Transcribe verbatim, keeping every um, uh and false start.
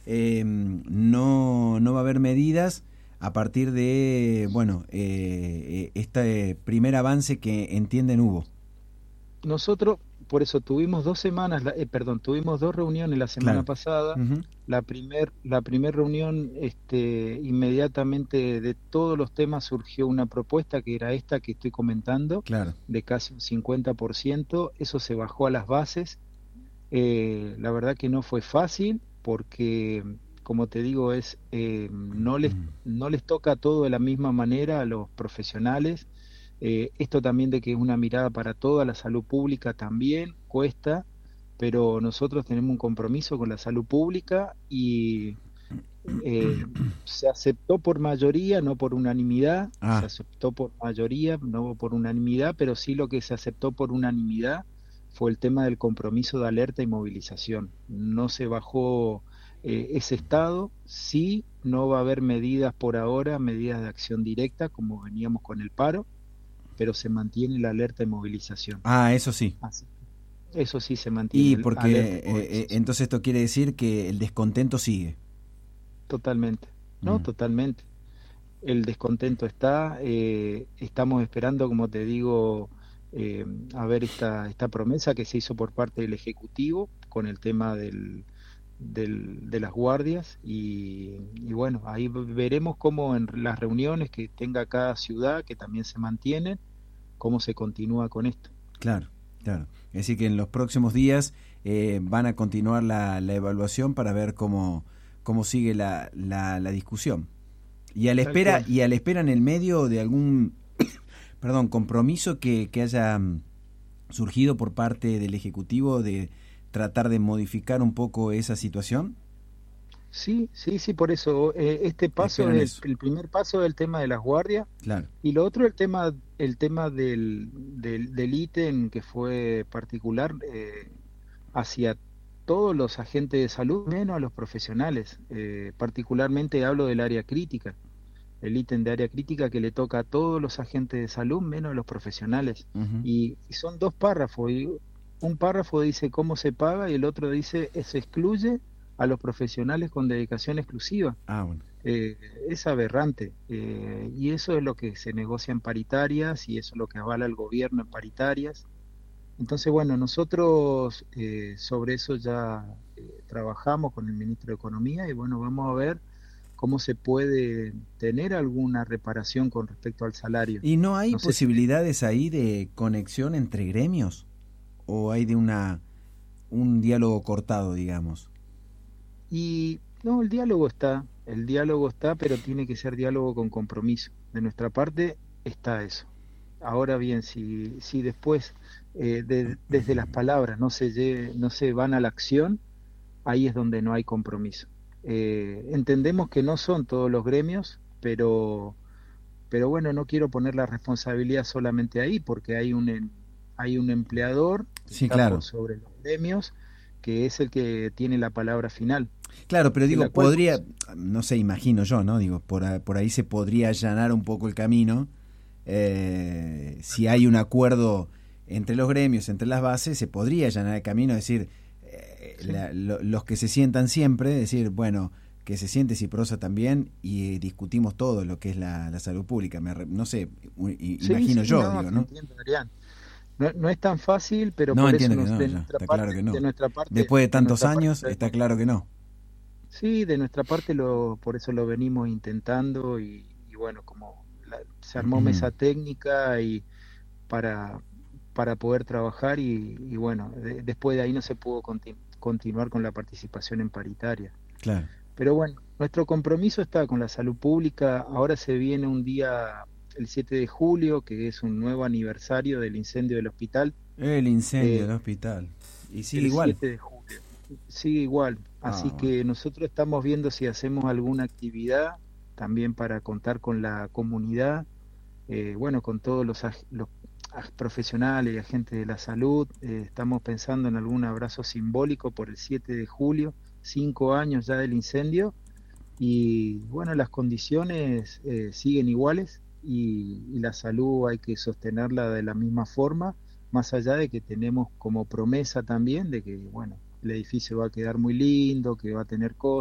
eh, no, no va a haber medidas a partir de, bueno, eh, este primer avance que entienden hubo. Nosotros, por eso tuvimos dos semanas, la- eh, perdón, tuvimos dos reuniones la semana Claro. pasada. Uh-huh. La primer, la primer reunión, este, inmediatamente de todos los temas surgió una propuesta que era esta que estoy comentando, Claro. de casi un cincuenta por ciento. Eso se bajó a las bases. Eh, la verdad que no fue fácil porque, como te digo, es eh, no les, no les toca todo de la misma manera a los profesionales. Eh, esto también de que es una mirada para toda la salud pública también cuesta, pero nosotros tenemos un compromiso con la salud pública y eh, se aceptó por mayoría, no por unanimidad, se Ah, aceptó por mayoría, no por unanimidad, pero sí lo que se aceptó por unanimidad fue el tema del compromiso de alerta y movilización. No se bajó eh, ese estado, sí, no va a haber medidas por ahora, medidas de acción directa, como veníamos con el paro, pero se mantiene la alerta y movilización. ah, eso sí. Así, eso sí se mantiene, Y el alerta porque y eh, eh, movilización. entonces esto quiere decir que el descontento sigue. Totalmente, no, Mm. totalmente. El descontento está, eh, estamos esperando, como te digo, eh, a ver esta, esta promesa que se hizo por parte del Ejecutivo con el tema del, del- de las guardias y, y bueno, ahí veremos cómo en las reuniones que tenga cada ciudad, que también se mantienen, cómo se continúa con esto. Claro, claro. Es decir, que en los próximos días eh, van a continuar la, la evaluación para ver cómo, cómo sigue la, la, la discusión. Y a la Tal espera, cual. y a la espera en el medio de algún perdón, compromiso que, que haya mm, surgido por parte del Ejecutivo de tratar de modificar un poco esa situación. Sí, sí, sí, por eso eh, este paso Esperan es el, eso. el primer paso del tema de las guardias. Claro. Y lo otro, el tema, el tema del, del, del ítem que fue particular eh, hacia todos los agentes de salud, menos a los profesionales. Eh, particularmente hablo del área crítica, el ítem de área crítica que le toca a todos los agentes de salud, menos a los profesionales. Uh-huh. Y, y son dos párrafos, y un párrafo dice cómo se paga y el otro dice eh, se excluye a los profesionales con dedicación exclusiva. Ah, bueno. Eh, es aberrante eh, y eso es lo que se negocia en paritarias y eso es lo que avala el gobierno en paritarias. Entonces, bueno, nosotros eh, sobre eso ya eh, trabajamos con el ministro de Economía y bueno, vamos a ver cómo se puede tener alguna reparación con respecto al salario. ¿Y no hay No sé si me... posibilidades ahí de conexión entre gremios? ¿O hay de una un diálogo cortado, digamos? Y no, el diálogo está, el diálogo está, pero tiene que ser diálogo con compromiso. De nuestra parte está eso. Ahora bien, si, si después eh, de- desde las palabras no se, lle- no se van a la acción, ahí es donde no hay compromiso. Eh, entendemos que no son todos los gremios, pero, pero bueno, no quiero poner la responsabilidad solamente ahí, porque hay un, em- hay un empleador que Sí, está por claro. sobre los gremios, que es el que tiene la palabra final, Claro, pero de la digo, cual por podría, eso- no sé, imagino yo, ¿no? Digo, por, a- por ahí se podría allanar un poco el camino. Eh, si hay un acuerdo entre los gremios, entre las bases, se podría allanar el camino, es decir, eh, sí, la- lo- los que se sientan siempre, decir, bueno, que se siente Ciprosa también y discutimos todo lo que es la, la salud pública. Me re- no sé, u- i- sí, imagino sí, yo, no, digo, te ¿no? entiendo, Adrián. No, no es tan fácil, pero No, por eso entiendo que nos, no, de ya, nuestra está claro parte, que de no. nuestra parte, Después de de tantos nuestra parte años, lo está hemos, claro que no. sí, de nuestra parte lo, por eso lo venimos intentando y, y bueno, como la- se armó mesa técnica y para, para poder trabajar y, y bueno, de- después de ahí no se pudo conti- continuar con la participación en paritaria. Claro. Pero bueno, nuestro compromiso está con la salud pública. Ahora se viene un día, el siete de julio, que es un nuevo aniversario del incendio del hospital. El incendio del Eh, hospital. Y sigue el igual. siete de julio. Sigue igual. Así Ah, que nosotros estamos viendo si hacemos alguna actividad también para contar con la comunidad, eh, bueno, con todos los, ag- los ag- profesionales y agentes de la salud. Eh, estamos pensando en algún abrazo simbólico por el siete de julio, cinco años ya del incendio. Y bueno, las condiciones eh, siguen iguales y, y la salud hay que sostenerla de la misma forma, más allá de que tenemos como promesa también de que, bueno, el edificio va a quedar muy lindo, que va a tener cosas.